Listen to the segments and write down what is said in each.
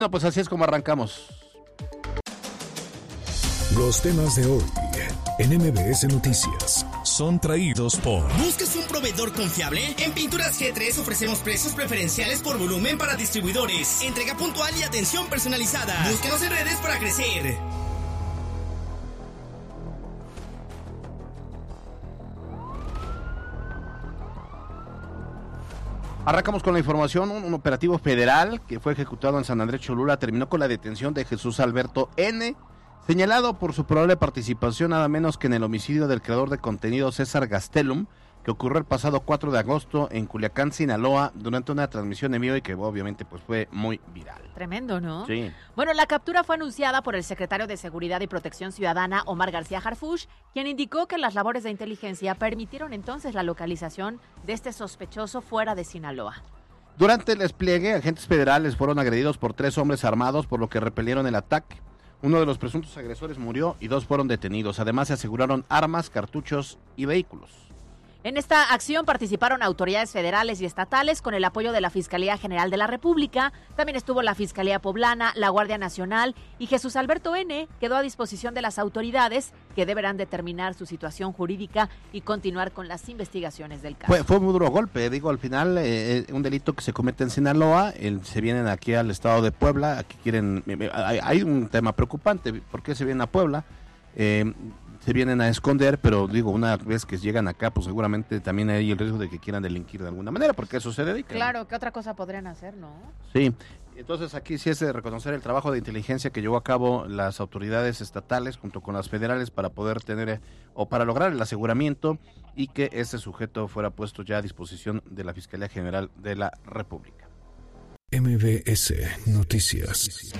Bueno, pues así es como arrancamos. Los temas de hoy en MBS Noticias son traídos por... ¿Buscas un proveedor confiable? En Pinturas G3 ofrecemos precios preferenciales por volumen para distribuidores, entrega puntual y atención personalizada. Búscanos en redes para crecer. Arrancamos con la información. Un operativo federal que fue ejecutado en San Andrés Cholula terminó con la detención de Jesús Alberto N., señalado por su probable participación nada menos que en el homicidio del creador de contenido César Gastelum, que ocurrió el pasado 4 de agosto en Culiacán, Sinaloa, durante una transmisión en vivo y que obviamente pues fue muy viral. Tremendo, ¿no? Sí. Bueno, la captura fue anunciada por el secretario de Seguridad y Protección Ciudadana, Omar García Harfuch, quien indicó que las labores de inteligencia permitieron entonces la localización de este sospechoso fuera de Sinaloa. Durante el despliegue, agentes federales fueron agredidos por 3 hombres armados, por lo que repelieron el ataque. Uno de los presuntos agresores murió y 2 fueron detenidos. Además, se aseguraron armas, cartuchos y vehículos. En esta acción participaron autoridades federales y estatales con el apoyo de la Fiscalía General de la República. También estuvo la Fiscalía Poblana, la Guardia Nacional y Jesús Alberto N. quedó a disposición de las autoridades que deberán determinar su situación jurídica y continuar con las investigaciones del caso. Fue muy duro golpe, digo, al final un delito que se comete en Sinaloa, se vienen aquí al estado de Puebla, aquí quieren, hay un tema preocupante, ¿por qué se vienen a Puebla? Se vienen a esconder, pero digo, una vez que llegan acá, pues seguramente también hay el riesgo de que quieran delinquir de alguna manera, porque a eso se dedican. Claro, ¿qué otra cosa podrían hacer, no? Sí, entonces aquí sí es de reconocer el trabajo de inteligencia que llevó a cabo las autoridades estatales junto con las federales para poder tener o para lograr el aseguramiento y que este sujeto fuera puesto ya a disposición de la Fiscalía General de la República. MBS Noticias.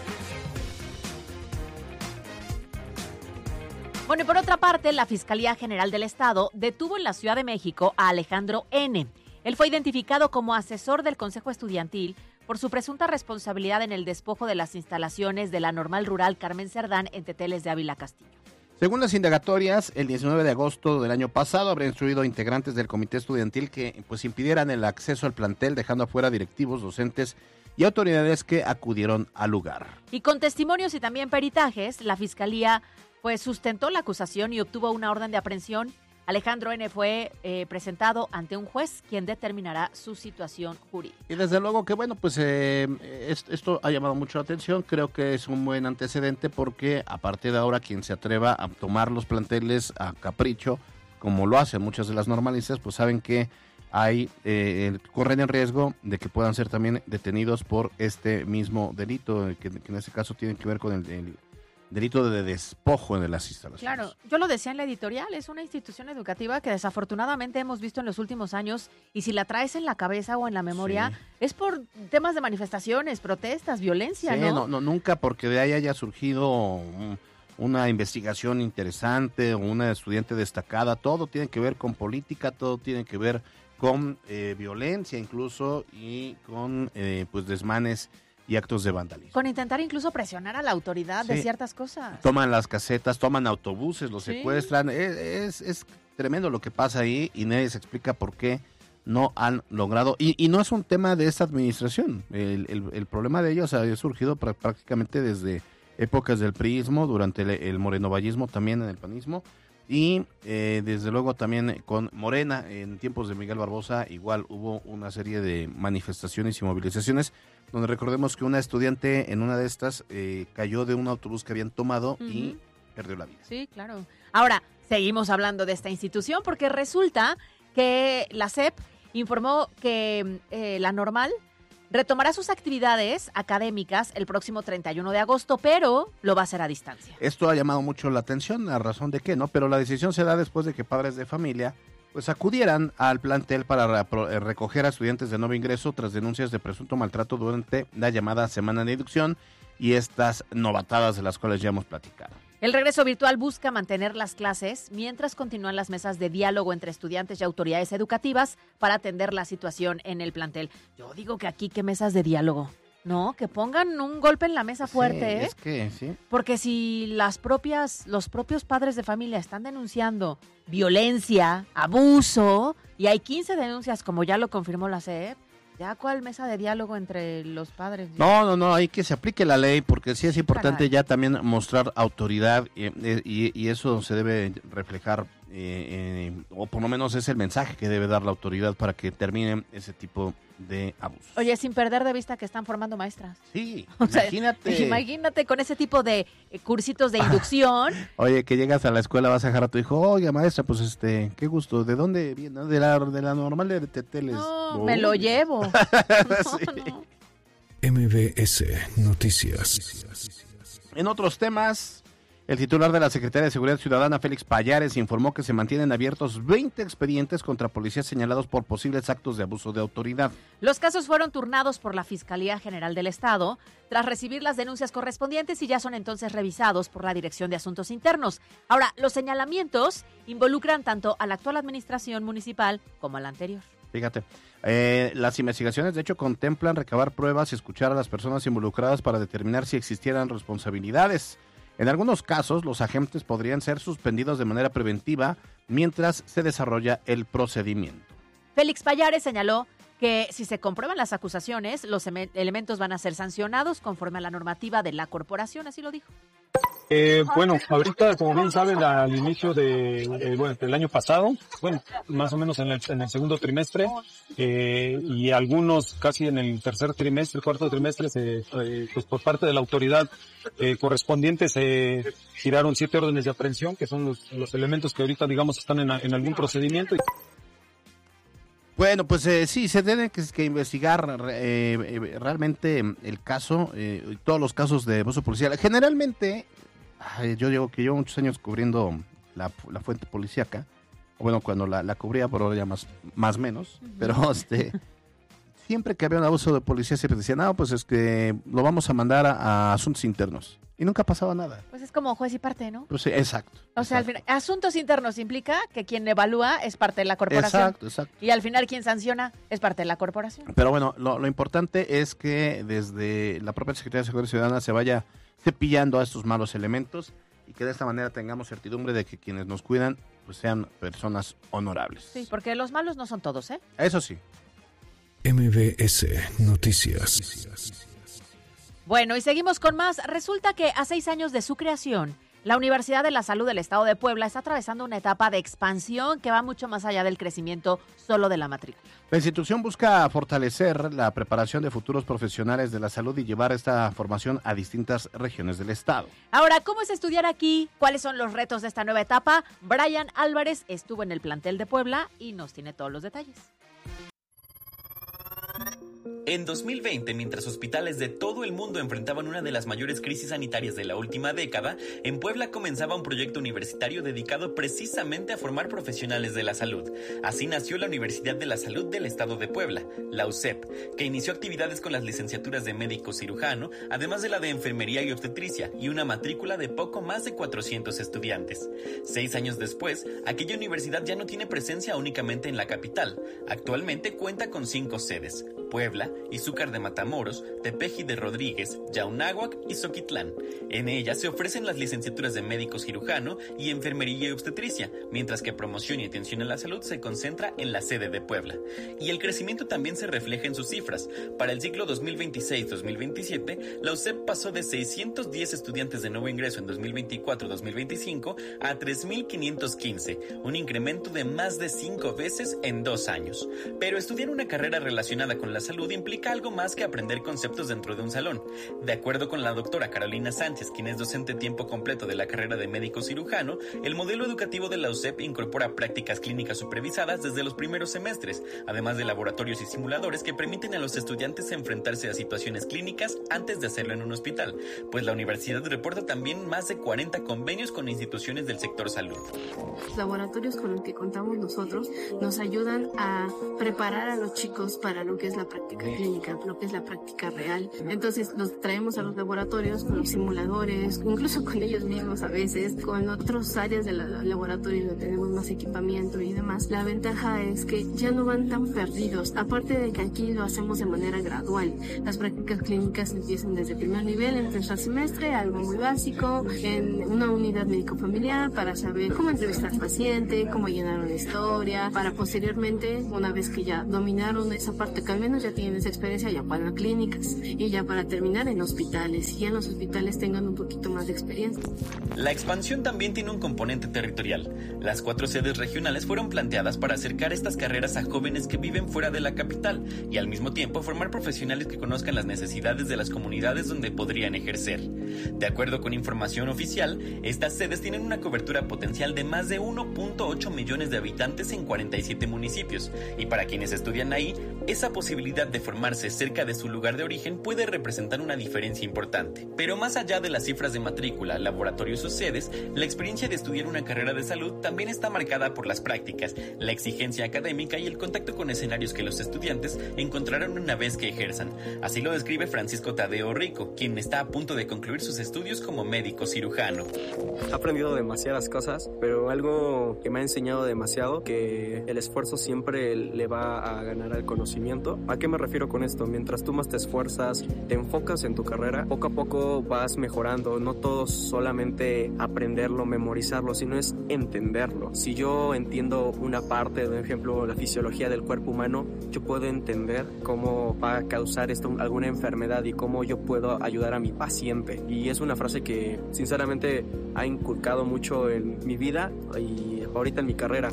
Bueno, y por otra parte, la Fiscalía General del Estado detuvo en la Ciudad de México a Alejandro N. Él fue identificado como asesor del Consejo Estudiantil por su presunta responsabilidad en el despojo de las instalaciones de la Normal Rural Carmen Cerdán en Teteles de Ávila Castillo. Según las indagatorias, el 19 de agosto del año pasado habría instruido a integrantes del comité estudiantil que pues impidieran el acceso al plantel, dejando afuera directivos, docentes y autoridades que acudieron al lugar. Y con testimonios y también peritajes, la Fiscalía pues sustentó la acusación y obtuvo una orden de aprehensión. Alejandro N. fue presentado ante un juez, quien determinará su situación jurídica. Y desde luego que bueno, pues esto ha llamado mucho la atención, creo que es un buen antecedente porque a partir de ahora quien se atreva a tomar los planteles a capricho, como lo hacen muchas de las normalistas, pues saben que corren el riesgo de que puedan ser también detenidos por este mismo delito, que en este caso tiene que ver con el delito de despojo de las instalaciones. Claro, yo lo decía en la editorial, es una institución educativa que desafortunadamente hemos visto en los últimos años, y si la traes en la cabeza o en la memoria, sí, es por temas de manifestaciones, protestas, violencia, sí, ¿no? No, nunca porque de ahí haya surgido una investigación interesante o una estudiante destacada, todo tiene que ver con política, todo tiene que ver con violencia incluso y con pues desmanes y actos de vandalismo. Con intentar incluso presionar a la autoridad de ciertas cosas. Toman las casetas, toman autobuses, los secuestran. Es tremendo lo que pasa ahí y nadie se explica por qué no han logrado. Y no es un tema de esta administración. El problema de ellos ha surgido prácticamente desde épocas del priismo, durante el morenovallismo, también en el panismo. Y desde luego también con Morena, en tiempos de Miguel Barbosa, igual hubo una serie de manifestaciones y movilizaciones, donde recordemos que una estudiante en una de estas cayó de un autobús que habían tomado y perdió la vida. Sí, claro. Ahora, seguimos hablando de esta institución porque resulta que la SEP informó que la Normal retomará sus actividades académicas el próximo 31 de agosto, pero lo va a hacer a distancia. Esto ha llamado mucho la atención, a razón de que no, pero la decisión se da después de que padres de familia pues acudieran al plantel para recoger a estudiantes de nuevo ingreso tras denuncias de presunto maltrato durante la llamada semana de inducción y estas novatadas de las cuales ya hemos platicado. El regreso virtual busca mantener las clases mientras continúan las mesas de diálogo entre estudiantes y autoridades educativas para atender la situación en el plantel. Yo digo que aquí, ¿qué mesas de diálogo? No, que pongan un golpe en la mesa fuerte, sí, es que sí. Porque si los propios padres de familia están denunciando violencia, abuso, y hay 15 denuncias, como ya lo confirmó la SEP, ¿Ya cuál mesa de diálogo entre los padres? No, hay que se aplique la ley, porque sí es importante ya también mostrar autoridad y eso se debe reflejar, o por lo menos es el mensaje que debe dar la autoridad para que termine ese tipo de abusos. Oye, sin perder de vista que están formando maestras. Sí, o sea, imagínate con ese tipo de cursitos de inducción. Oye, que llegas a la escuela, vas a dejar a tu hijo, oiga maestra, pues qué gusto, ¿de dónde viene? De la normal de Teteles. No, me lo llevo. Sí. MBS Noticias. En otros temas, el titular de la Secretaría de Seguridad Ciudadana, Félix Pallares, informó que se mantienen abiertos 20 expedientes contra policías señalados por posibles actos de abuso de autoridad. Los casos fueron turnados por la Fiscalía General del Estado tras recibir las denuncias correspondientes y ya son entonces revisados por la Dirección de Asuntos Internos. Ahora, los señalamientos involucran tanto a la actual administración municipal como a la anterior. Fíjate, las investigaciones de hecho contemplan recabar pruebas y escuchar a las personas involucradas para determinar si existieran responsabilidades. En algunos casos, los agentes podrían ser suspendidos de manera preventiva mientras se desarrolla el procedimiento. Félix Pallares señaló que si se comprueban las acusaciones, los elementos van a ser sancionados conforme a la normativa de la corporación, así lo dijo. Bueno, ahorita, como bien saben, al inicio del año pasado, más o menos en el segundo trimestre, y algunos casi en el tercer trimestre, cuarto trimestre, pues por parte de la autoridad correspondiente se giraron 7 órdenes de aprehensión, que son los elementos que ahorita, digamos, están en algún procedimiento. Bueno, pues sí, se tiene que investigar realmente el caso, todos los casos de abuso policial. Generalmente, yo digo que llevo muchos años cubriendo la fuente policíaca, bueno, cuando la cubría, por ahora ya más menos, pero siempre que había un abuso de policía siempre decían, no, pues es que lo vamos a mandar a asuntos internos. Y nunca pasaba nada. Pues es como juez y parte, ¿no? Pues sí, exacto. O sea, al final, asuntos internos implica que quien evalúa es parte de la corporación. Exacto. Y al final quien sanciona es parte de la corporación. Pero bueno, lo importante es que desde la propia Secretaría de Seguridad Ciudadana se vaya cepillando a estos malos elementos y que de esta manera tengamos certidumbre de que quienes nos cuidan pues sean personas honorables. Sí, porque los malos no son todos, ¿eh? Eso sí. MBS Noticias. Bueno, y seguimos con más. Resulta que a 6 años de su creación, la Universidad de la Salud del Estado de Puebla está atravesando una etapa de expansión que va mucho más allá del crecimiento solo de la matrícula. La institución busca fortalecer la preparación de futuros profesionales de la salud y llevar esta formación a distintas regiones del estado. Ahora, ¿cómo es estudiar aquí? ¿Cuáles son los retos de esta nueva etapa? Brian Álvarez estuvo en el plantel de Puebla y nos tiene todos los detalles. En 2020, mientras hospitales de todo el mundo enfrentaban una de las mayores crisis sanitarias de la última década, en Puebla comenzaba un proyecto universitario dedicado precisamente a formar profesionales de la salud. Así nació la Universidad de la Salud del Estado de Puebla, la USEP, que inició actividades con las licenciaturas de médico cirujano, además de la de enfermería y obstetricia, y una matrícula de poco más de 400 estudiantes. 6 años después, aquella universidad ya no tiene presencia únicamente en la capital. Actualmente cuenta con 5 sedes: Puebla, Izúcar de Matamoros, Tepeji de Rodríguez, Yaunáhuac y Zoquitlán. En ella se ofrecen las licenciaturas de médico cirujano y enfermería y obstetricia, mientras que promoción y atención a la salud se concentra en la sede de Puebla. Y el crecimiento también se refleja en sus cifras. Para el ciclo 2026-2027, la USEP pasó de 610 estudiantes de nuevo ingreso en 2024-2025 a 3.515, un incremento de más de 5 veces en 2 años. Pero estudiar una carrera relacionada con la salud implica algo más que aprender conceptos dentro de un salón. De acuerdo con la doctora Carolina Sánchez, quien es docente tiempo completo de la carrera de médico cirujano, el modelo educativo de la USEP incorpora prácticas clínicas supervisadas desde los primeros semestres, además de laboratorios y simuladores que permiten a los estudiantes enfrentarse a situaciones clínicas antes de hacerlo en un hospital, pues la universidad reporta también más de 40 convenios con instituciones del sector salud. Los laboratorios con los que contamos nosotros nos ayudan a preparar a los chicos para lo que es la práctica clínica, lo que es la práctica real. Entonces los traemos a los laboratorios con los simuladores, incluso con ellos mismos a veces, con otras áreas del laboratorio donde tenemos más equipamiento y demás. La ventaja es que ya no van tan perdidos, aparte de que aquí lo hacemos de manera gradual. Las prácticas clínicas empiezan desde el primer nivel, en tercer semestre, algo muy básico, en una unidad médico-familiar para saber cómo entrevistar al paciente, cómo llenar una historia, para posteriormente, una vez que ya dominaron esa parte, que al menos cirujanos ya tienen esa experiencia ya para clínicas y ya para terminar en hospitales, y en los hospitales tengan un poquito más de experiencia. La expansión también tiene un componente territorial. Las 4 sedes regionales fueron planteadas para acercar estas carreras a jóvenes que viven fuera de la capital y al mismo tiempo formar profesionales que conozcan las necesidades de las comunidades donde podrían ejercer. De acuerdo con información oficial, estas sedes tienen una cobertura potencial de más de 1.8 millones de habitantes en 47 municipios, y para quienes estudian ahí, esa posibilidad de formarse cerca de su lugar de origen puede representar una diferencia importante. Pero más allá de las cifras de matrícula, laboratorios o sedes, la experiencia de estudiar una carrera de salud también está marcada por las prácticas, la exigencia académica y el contacto con escenarios que los estudiantes encontrarán una vez que ejerzan. Así lo describe Francisco Tadeo Rico, quien está a punto de concluir sus estudios como médico cirujano. He aprendido demasiadas cosas, pero algo que me ha enseñado demasiado, que el esfuerzo siempre le va a ganar al conocimiento. ¿A qué me refiero con esto? Mientras tú más te esfuerzas, te enfocas en tu carrera, poco a poco vas mejorando. No todo es solamente aprenderlo, memorizarlo, sino es entenderlo. Si yo entiendo una parte, por ejemplo, la fisiología del cuerpo humano, yo puedo entender cómo va a causar esto alguna enfermedad y cómo yo puedo ayudar a mi paciente. Y es una frase que sinceramente ha inculcado mucho en mi vida y ahorita en mi carrera.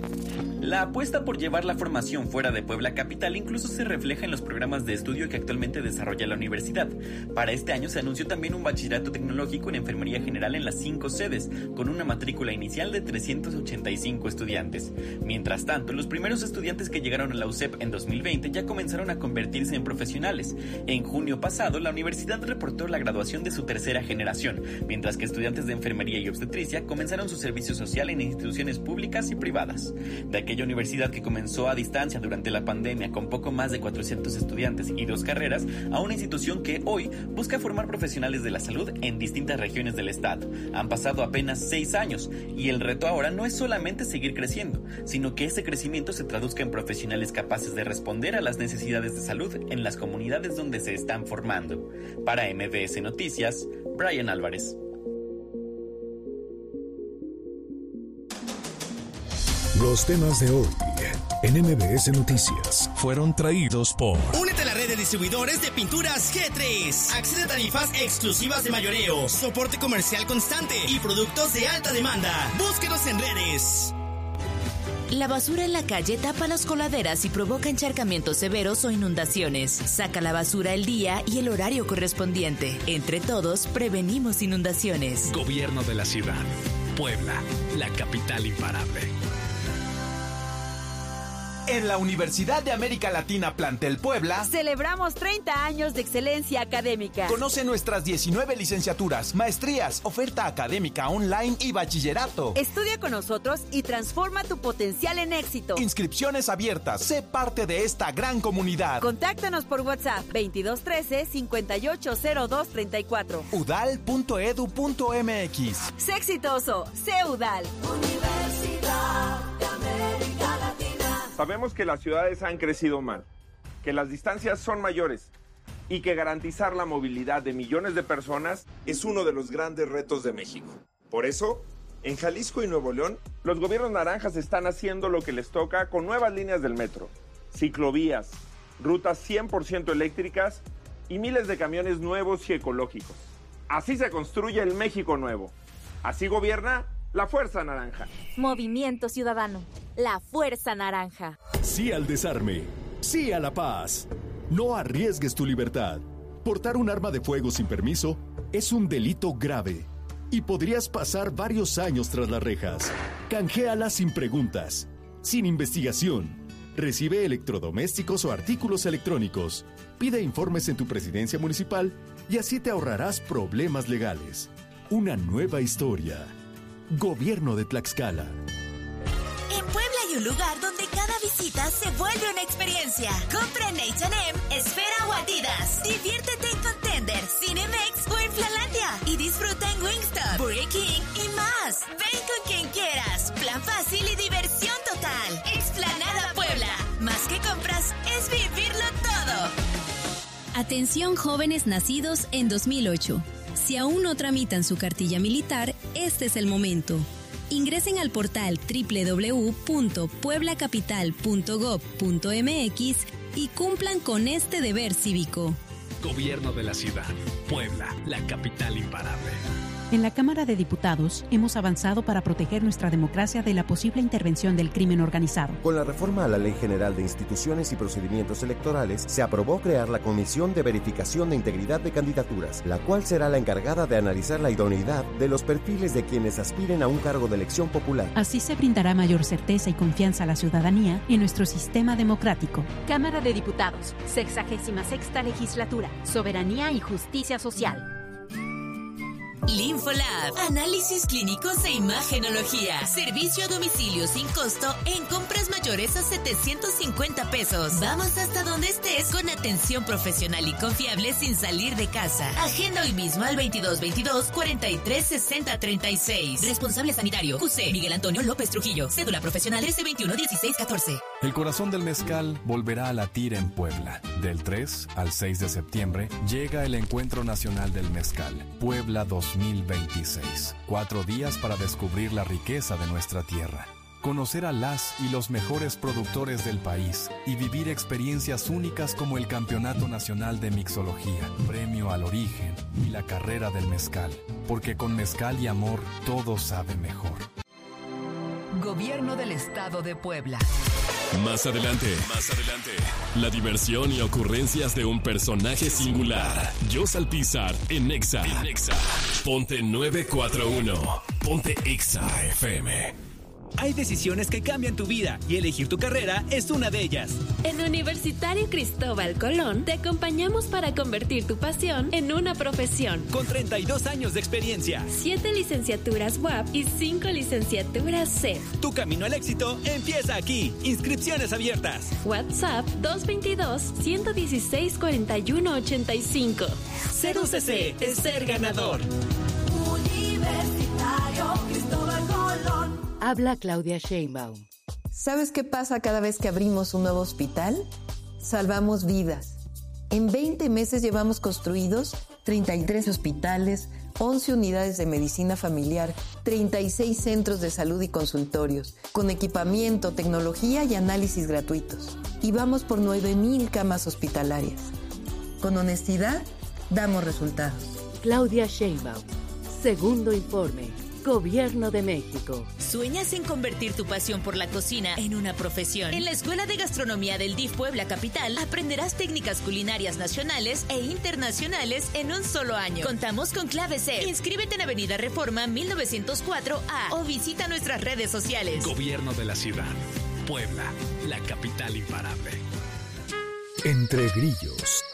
La apuesta por llevar la formación fuera de Puebla capital incluso se refleja en los programas de estudio que actualmente desarrolla la universidad. Para este año se anunció también un bachillerato tecnológico en enfermería general en las 5 sedes, con una matrícula inicial de 385 estudiantes. Mientras tanto, los primeros estudiantes que llegaron a la UCEP en 2020 ya comenzaron a convertirse en profesionales. En junio pasado, la universidad reportó la graduación de su 3ª generación, mientras que estudiantes de enfermería y obstetricia comenzaron su servicio social en instituciones públicas y privadas. De aquella universidad que comenzó a distancia durante la pandemia con poco más de 400 estudiantes y 2 carreras, a una institución que hoy busca formar profesionales de la salud en distintas regiones del estado. Han pasado apenas 6 años y el reto ahora no es solamente seguir creciendo, sino que ese crecimiento se traduzca en profesionales capaces de responder a las necesidades de salud en las comunidades donde se están formando. Para MBS Noticias, Brian Álvarez. Los temas de hoy en MBS Noticias fueron traídos por... Únete a la red de distribuidores de pinturas G3. Accede a tarifas exclusivas de mayoreo, soporte comercial constante y productos de alta demanda. Búsquenos en redes. La basura en la calle tapa las coladeras y provoca encharcamientos severos o inundaciones. Saca la basura el día y el horario correspondiente. Entre todos, prevenimos inundaciones. Gobierno de la ciudad. Puebla, la capital imparable. En la Universidad de América Latina Plantel Puebla celebramos 30 años de excelencia académica. Conoce nuestras 19 licenciaturas, maestrías, oferta académica online y bachillerato. Estudia con nosotros y transforma tu potencial en éxito. Inscripciones abiertas. Sé parte de esta gran comunidad. Contáctanos por WhatsApp 2213-580234. udal.edu.mx. Sé exitoso. Sé UDAL. Universidad de América Latina. Sabemos que las ciudades han crecido mal, que las distancias son mayores y que garantizar la movilidad de millones de personas es uno de los grandes retos de México. Por eso, en Jalisco y Nuevo León, los gobiernos naranjas están haciendo lo que les toca con nuevas líneas del metro, ciclovías, rutas 100% eléctricas y miles de camiones nuevos y ecológicos. Así se construye el México nuevo. Así gobierna la Fuerza Naranja. Movimiento Ciudadano. La Fuerza Naranja. Sí al desarme. Sí a la paz. No arriesgues tu libertad. Portar un arma de fuego sin permiso es un delito grave y podrías pasar varios años tras las rejas. Canjéala sin preguntas, sin investigación. Recibe electrodomésticos o artículos electrónicos. Pide informes en tu presidencia municipal y así te ahorrarás problemas legales. Una nueva historia. Gobierno de Tlaxcala. En Puebla hay un lugar donde cada visita se vuelve una experiencia. Compra en H&M, Esfera o Adidas. Diviértete en Contender, Cinemex o en Flalandia. Y disfruta en Wingstop, Burger King y más. Ven con quien quieras. Plan fácil y diversión total. Explanada Puebla. Más que compras, es vivirlo todo. Atención jóvenes nacidos en 2008. Si aún no tramitan su cartilla militar, este es el momento. Ingresen al portal www.pueblacapital.gov.mx y cumplan con este deber cívico. Gobierno de la ciudad. Puebla, la capital imparable. En la Cámara de Diputados hemos avanzado para proteger nuestra democracia de la posible intervención del crimen organizado. Con la reforma a la Ley General de Instituciones y Procedimientos Electorales, se aprobó crear la Comisión de Verificación de Integridad de Candidaturas, la cual será la encargada de analizar la idoneidad de los perfiles de quienes aspiren a un cargo de elección popular. Así se brindará mayor certeza y confianza a la ciudadanía en nuestro sistema democrático. Cámara de Diputados, 66ª Legislatura, Soberanía y Justicia Social. Linfolab, análisis clínicos e imagenología. Servicio a domicilio sin costo en compras mayores a 750 pesos. Vamos hasta donde estés con atención profesional y confiable sin salir de casa. Agenda hoy mismo al 2222-436036. Responsable sanitario, QC Miguel Antonio López Trujillo. Cédula profesional S211614. El corazón del mezcal volverá a latir en Puebla. Del 3 al 6 de septiembre llega el Encuentro Nacional del Mezcal, Puebla 2026. 4 días para descubrir la riqueza de nuestra tierra, conocer a las y los mejores productores del país y vivir experiencias únicas como el Campeonato Nacional de Mixología, Premio al Origen y la Carrera del Mezcal. Porque con mezcal y amor todo sabe mejor. Gobierno del Estado de Puebla. Más adelante, la diversión y ocurrencias de un personaje singular. Jos Alpizar en Nexa. Ponte 941. Ponte Exa FM. Hay decisiones que cambian tu vida y elegir tu carrera es una de ellas. En Universitario Cristóbal Colón te acompañamos para convertir tu pasión en una profesión. Con 32 años de experiencia, 7 licenciaturas UAP y 5 licenciaturas CEF. Tu camino al éxito empieza aquí. Inscripciones abiertas. WhatsApp 222-116-4185. Ser UCC es ser ganador. Universitario Cristóbal Colón. Habla Claudia Sheinbaum. ¿Sabes qué pasa cada vez que abrimos un nuevo hospital? Salvamos vidas. En 20 meses llevamos construidos 33 hospitales, 11 unidades de medicina familiar, 36 centros de salud y consultorios, con equipamiento, tecnología y análisis gratuitos. Y vamos por 9,000 camas hospitalarias. Con honestidad, damos resultados. Claudia Sheinbaum. Segundo informe. Gobierno de México. ¿Sueñas en convertir tu pasión por la cocina en una profesión? En la Escuela de Gastronomía del DIF Puebla Capital aprenderás técnicas culinarias nacionales e internacionales en un solo año. Contamos con clave C. Inscríbete en Avenida Reforma 1904A o visita nuestras redes sociales. Gobierno de la ciudad. Puebla, la capital imparable. Entre grillos,